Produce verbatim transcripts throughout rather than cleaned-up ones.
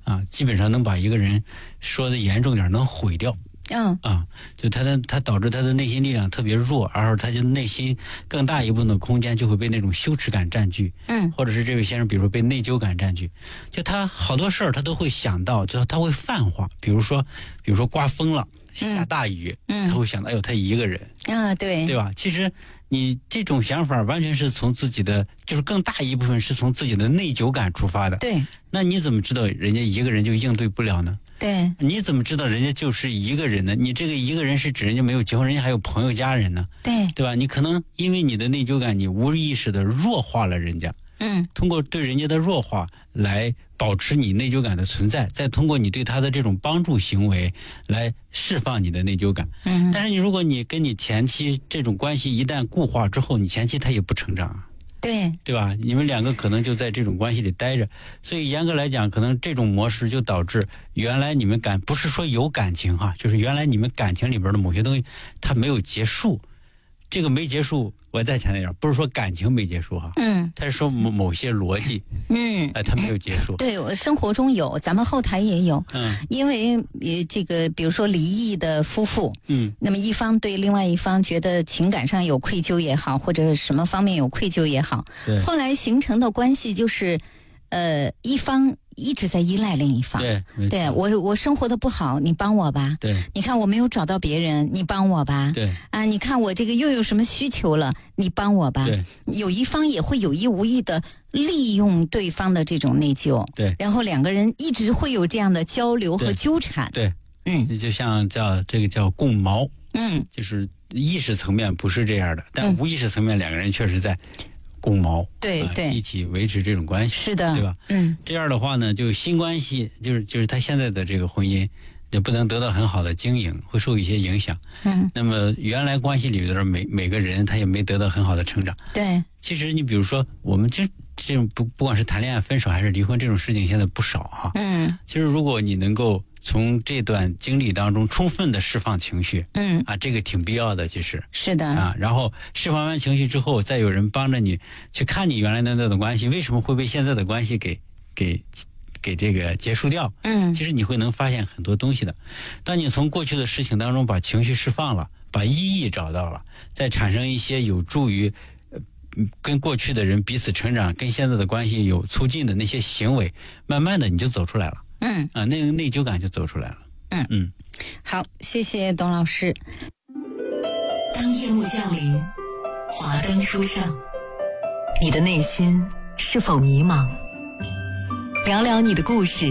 啊，基本上能把一个人说的严重点能毁掉。 嗯啊，就他的他导致他的内心力量特别弱，然后他就内心更大一部分的空间就会被那种羞耻感占据， 嗯， 或者是这位先生，比如说被内疚感占据，就他好多事儿他都会想到，就他会泛化，比如说，比如说刮风了，下大雨，嗯，他会想到，哎呦，他一个人， 啊，对， 对吧？其实你这种想法完全是从自己的，就是更大一部分是从自己的内疚感出发的， 对， 那你怎么知道人家一个人就应对不了呢？ 对， 你怎么知道人家就是一个人呢？你这个一个人是指人家没有结婚，人家还有朋友家人呢， 对， 对吧？你可能因为你的内疚感，你无意识的弱化了人家， 嗯， 通过对人家的弱化来保持你内疚感的存在，再通过你对他的这种帮助行为来释放你的内疚感。 嗯， 但是你如果你跟你前妻这种关系一旦固化之后，你前妻他也不成长啊。 对， 对吧？你们两个可能就在这种关系里待着，所以严格来讲，可能这种模式就导致原来你们感不是说有感情哈，就是原来你们感情里边的某些东西它没有结束，这个没结束，我再强调一点，不是说感情没结束哈， 嗯， 它是说某某些逻辑， 嗯， 哎、呃，它没有结束。 对，我生活中有，咱们后台也有， 嗯， 因为呃这个比如说离异的夫妇， 嗯， 那么一方对另外一方觉得情感上有愧疚也好，或者什么方面有愧疚也好， 对， 后来形成的关系就是，呃，一方一直在依赖另一方。 对， 对我我生活的不好，你帮我吧。 对， 你看我没有找到别人，你帮我吧。 对， 啊，你看我这个又有什么需求了，你帮我吧。 对， 有一方也会有意无意的利用对方的这种内疚。 对， 然后两个人一直会有这样的交流和纠缠。 对， 嗯， 就像叫这个叫共谋。 嗯， 就是意识层面不是这样的，但无意识层面两个人确实在共谋， 对对、 呃，一起维持这种关系， 是的， 对吧？ 嗯， 这样的话呢，就新关系，就是就是他现在的这个婚姻也不能得到很好的经营，会受一些影响。 嗯， 那么原来关系里边每每个人他也没得到很好的成长。 对， 其实你比如说，我们这这种不不管是谈恋爱、分手还是离婚这种事情，现在不少哈。 嗯， 其实如果你能够从这段经历当中充分的释放情绪， 嗯啊，这个挺必要的，其实是的啊。然后释放完情绪之后，再有人帮着你去看你原来的那段关系为什么会被现在的关系给给给这个结束掉。 嗯， 其实你会能发现很多东西的。当你从过去的事情当中把情绪释放了，把意义找到了，再产生一些有助于跟过去的人彼此成长、跟现在的关系有促进的那些行为，慢慢的你就走出来了。 嗯啊，那个内疚感就走出来了。 嗯嗯， 好，谢谢董老师。 当夜幕降临，华灯初上，你的内心是否迷茫？聊聊你的故事。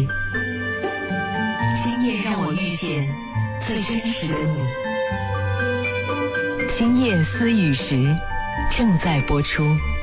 今夜让我遇见最真实的你。今夜思雨时正在播出。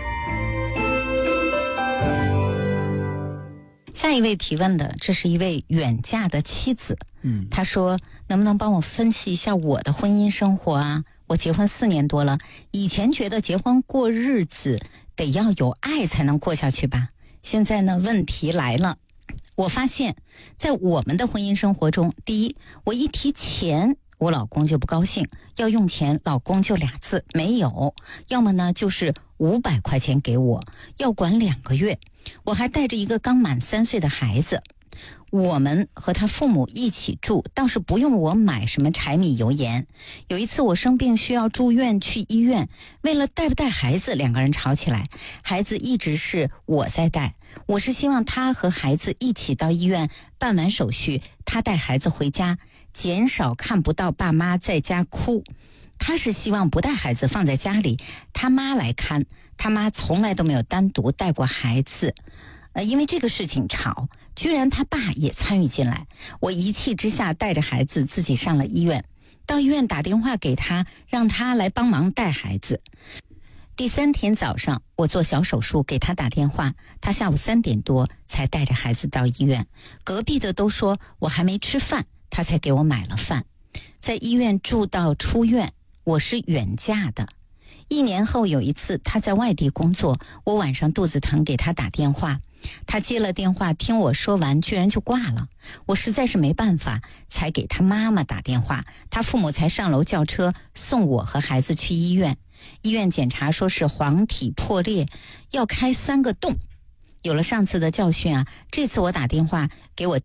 下一位提问的，这是一位远嫁的妻子。 嗯， 她说：“能不能帮我分析一下我的婚姻生活啊？我结婚四年多了，以前觉得结婚过日子得要有爱才能过下去吧。现在呢，问题来了。我发现，在我们的婚姻生活中，第一，我一提钱，我老公就不高兴，要用钱，老公就俩字没有，要么呢就是五百块钱给我，要管两个月。我还带着一个刚满三岁的孩子，我们和他父母一起住，倒是不用我买什么柴米油盐。有一次我生病需要住院去医院，为了带不带孩子，两个人吵起来，孩子一直是我在带，我是希望他和孩子一起到医院办完手续，他带孩子回家，减少看不到爸妈在家哭。他是希望不带孩子放在家里，他妈来看，他妈从来都没有单独带过孩子。呃，因为这个事情吵，居然他爸也参与进来。我一气之下带着孩子自己上了医院，到医院打电话给他，让他来帮忙带孩子。第三天早上，我做小手术给他打电话，他下午三点多才带着孩子到医院。隔壁的都说我还没吃饭，他才给我买了饭。在医院住到出院，我是远嫁的。一年后有一次他在外地工作，我晚上肚子疼给他打电话，他接了电话，听我说完居然就挂了。我实在是没办法，才给他妈妈打电话，他父母才上楼叫车送我和孩子去医院。医院检查说是黄体破裂，要开三个洞。有了上次的教训啊，这次我打电话给我